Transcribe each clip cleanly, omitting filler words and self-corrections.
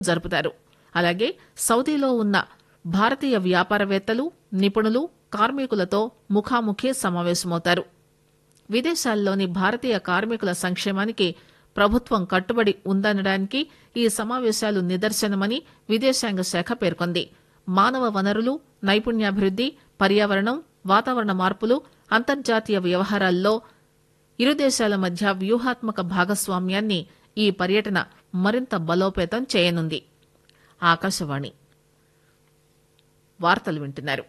జరుపుతారు. అలాగే సౌదీలో ఉన్న భారతీయ వ్యాపారవేత్తలు, నిపుణులు, కార్మికులతో ముఖాముఖి సమావేశమవుతారు. విదేశాల్లోని భారతీయ కార్మికుల సంక్షేమానికి ప్రభుత్వం కట్టుబడి ఉందనడానికి ఈ సమావేశాలు నిదర్శనమని విదేశాంగ శాఖ పేర్కొంది. మానవ వనరులు, నైపుణ్యాభివృద్ది, పర్యావరణం, వాతావరణ మార్పులు, అంతర్జాతీయ వ్యవహారాల్లో ఇరు దేశాల మధ్య వ్యూహాత్మక భాగస్వామ్యాన్ని ఈ పర్యటన మరింత బలోపేతం చేయనుంది. ఆకాశవాణి వార్తలు వింటున్నారు.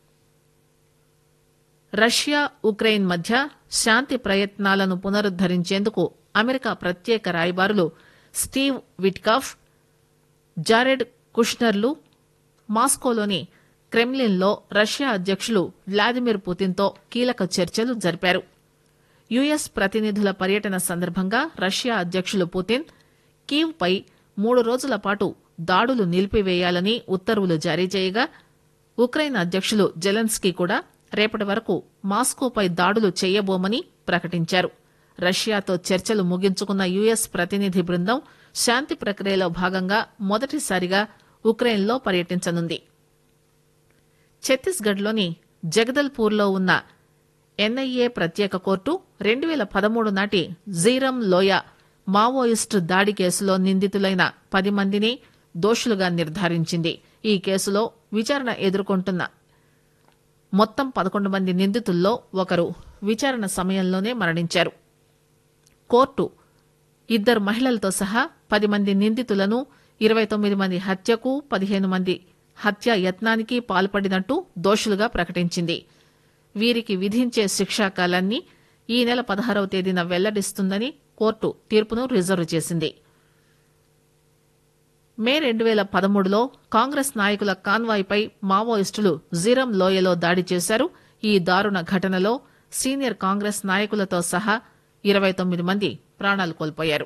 రష్యా ఉక్రెయిన్ మధ్య శాంతి ప్రయత్నాలను పునరుద్దరించేందుకు అమెరికా ప్రత్యేక రాయబారులు స్టీవ్ విట్కాఫ్, జారెడ్ కుష్నర్లు మాస్కోలోని క్రెమ్లిన్లో రష్యా అధ్యక్షులు వ్లాదిమిర్ పుతిన్తో కీలక చర్చలు జరిపారు. యుఎస్ ప్రతినిధుల పర్యటన సందర్భంగా రష్యా అధ్యక్షులు పుతిన్ కీవ్ పై 3 రోజుల పాటు దాడులు నిలిపివేయాలని ఉత్తర్వులు జారీ చేయగా, ఉక్రెయిన్ అధ్యక్షులు జెలెన్స్కీ కూడా రేపటి వరకు మాస్కోపై దాడులు చేయబోమని ప్రకటించారు. రష్యాతో చర్చలు ముగించుకున్న యుఎస్ ప్రతినిధి బృందం శాంతి ప్రక్రియలో భాగంగా మొదటిసారిగా ఉక్రెయిన్లో పర్యటించనుంది. ఛత్తీస్గఢ్లోని జగదల్పూర్లో ఉన్న ఎన్ఐఏ ప్రత్యేక కోర్టు 2013 నాటి జీరం లోయ మావోయిస్టు దాడి కేసులో నిందితులైన 10 మందిని దోషులుగా నిర్ధారించింది. ఈ కేసులో విచారణ ఎదుర్కొంటున్న మొత్తం 11 మంది నిందితుల్లో ఒకరు విచారణ సమయంలోనే మరణించారు. కోర్టు 2 మహిళలతో సహా 10 మంది నిందితులను 29 మంది హత్యకు, 15 మంది హత్యా యత్నానికి పాల్పడినట్టు దోషులుగా ప్రకటించింది. వీరికి విధించే శిక్షాకాలాన్ని ఈ నెల 16వ తేదీన వెల్లడిస్తుందని కోర్టు తీర్పును రిజర్వ్ చేసింది. మే 2013లో కాంగ్రెస్ నాయకుల కాన్వాయ్పై మావోయిస్టులు జీరం లోయలో దాడి చేశారు. ఈ దారుణ ఘటనలో సీనియర్ కాంగ్రెస్ నాయకులతో సహా 29 మంది ప్రాణాలు కోల్పోయారు.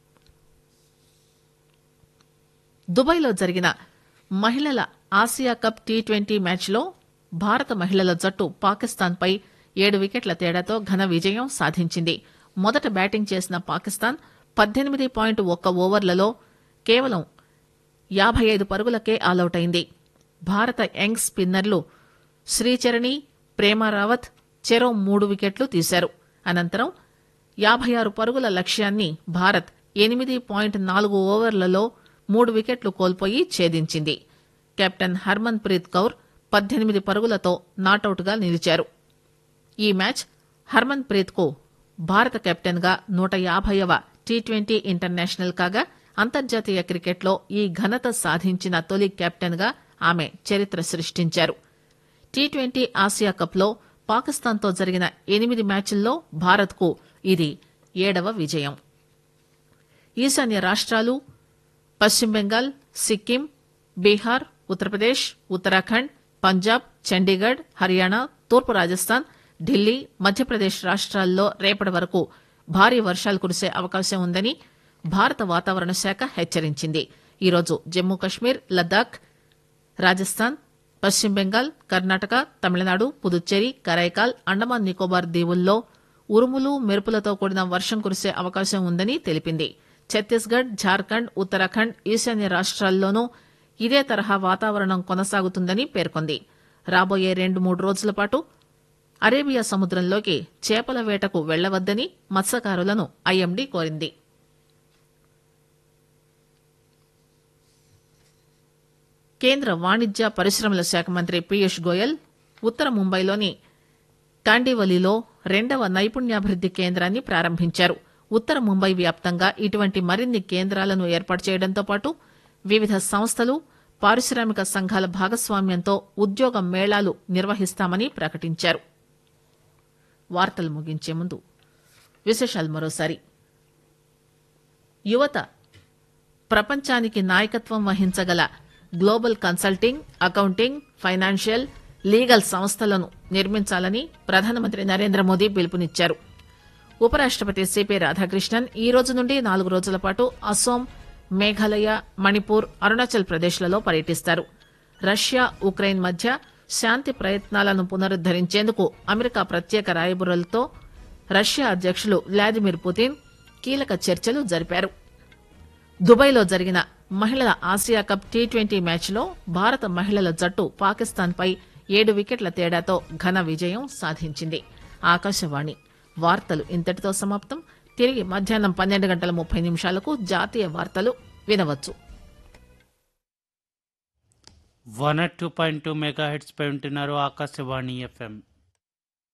దుబాయ్లో జరిగిన మహిళల ఆసియా కప్ టీ20 మ్యాచ్లో భారత మహిళల జట్టు పాకిస్తాన్పై 7 వికెట్ల తేడాతో ఘన విజయం సాధించింది. మొదట బ్యాటింగ్ చేసిన పాకిస్తాన్ 18.1 ఓవర్లలో కేవలం 55 పరుగులకే ఆలౌట్ అయింది. భారత యంగ్ స్పిన్నర్లు శ్రీచరణి, ప్రేమ రావత్ చెరో 3 వికెట్లు తీశారు. అనంతరం 56 పరుగుల లక్ష్యాన్ని భారత్ 8.4 ఓవర్లలో 3 వికెట్లు కోల్పోయి ఛేదించింది. కెప్టెన్ హర్మన్ ప్రీత్ కౌర్ 18 పరుగులతో నాటౌట్గా నిలిచారు. ఈ మ్యాచ్ హర్మన్ ప్రీత్ కు భారత కెప్టెన్ గా 150వ టీ20 ఇంటర్నేషనల్ కాగా, అంతర్జాతీయ క్రికెట్లో ఈ ఘనత సాధించిన తొలి కెప్టెన్ గా ఆమె చరిత్ర సృష్టించారు. టీ20 ఆసియా కప్ లో పాకిస్తాన్తో జరిగిన 8 మ్యాచ్ల్లో భారత్ కు ఇది 7వ విజయం. ఈశాన్య రాష్ట్రాలు పశ్చిమ బెంగాల్, సిక్కిం, బీహార్, ఉత్తరప్రదేశ్, ఉత్తరాఖండ్, పంజాబ్, చండీగఢ్, హర్యానా, తూర్పు రాజస్థాన్, ఢిల్లీ, మధ్యప్రదేశ్ రాష్ట్రాల్లో రేపటి వరకు భారీ వర్షాలు కురిసే అవకాశం ఉందని భారత వాతావరణ శాఖ హెచ్చరించింది. ఈరోజు జమ్మూ కశ్మీర్, లద్దాఖ్, రాజస్థాన్, పశ్చిమ బెంగాల్, కర్ణాటక, తమిళనాడు, పుదుచ్చేరి, కరైకాల్, అండమాన్ నికోబార్ దీవుల్లో ఉరుములు, మెరుపులతో కూడిన వర్షం కురిసే అవకాశం ఉందని తెలిపింది. ఛత్తీస్గఢ్, ఝార్ఖండ్, ఉత్తరాఖండ్, ఈశాన్య రాష్ట్రాల్లోనూ ఇదే తరహా వాతావరణం కొనసాగుతుందని పేర్కొంది. రాబోయే 2-3 రోజుల పాటు అరేబియా సముద్రంలోకి చేపల వేటకు వెళ్లవద్దని మత్స్యకారులను ఐఎండీ కోరింది. కేంద్ర వాణిజ్య పరిశ్రమల శాఖ మంత్రి పీయూష్ గోయల్ ఉత్తర ముంబైలోని కాండివలిలో 2వ నైపుణ్యాభివృద్ది కేంద్రాన్ని ప్రారంభించారు. ఉత్తర ముంబై వ్యాప్తంగా ఇటువంటి మరిన్ని కేంద్రాలను ఏర్పాటు చేయడంతో పాటు వివిధ సంస్థలు, పారిశ్రామిక సంఘాల భాగస్వామ్యంతో ఉద్యోగ మేళాలు నిర్వహిస్తామని ప్రకటించారు. వార్తలు ముగించే ముందు విశేషాలు మరోసారి. యువత ప్రపంచానికి నాయకత్వం వహించగల global consulting, accounting, financial, legal సంస్థలను నిర్మించాలని ప్రధానమంత్రి నరేంద్ర మోదీ పిలుపునిచ్చారు. ఉపరాష్టపతి సిపి రాధాకృష్ణన్ ఈ రోజు నుండి 4 రోజుల పాటు అస్సోం, మేఘాలయ, మణిపూర్, అరుణాచల్ ప్రదేశ్లలో పర్యటిస్తారు. రష్యా ఉక్రెయిన్ మధ్య శాంతి ప్రయత్నాలను పునరుద్దరించేందుకు అమెరికా ప్రత్యేక రాయబారులతో రష్యా అధ్యక్షులు వ్లాదిమిర్ పుతిన్ కీలక చర్చలు జరిపారు. దుబాయ్లో జరిగిన మహిళల ఆసియా కప్ టీ20 మ్యాచ్లో భారత మహిళల జట్టు పాకిస్తాన్పై 7 వికెట్ల తేడాతో ఘన విజయం సాధించింది. ఆకాశవాణి వార్తలు ఇంతటితో సమాప్తం. తిరిగి మధ్యాహ్నం 12:30 జాతీయ వార్తలు వినవచ్చు. 102.2 మెగాహెర్ట్జ్ పై ఉంటున్నారు ఆకాశవాణి FM.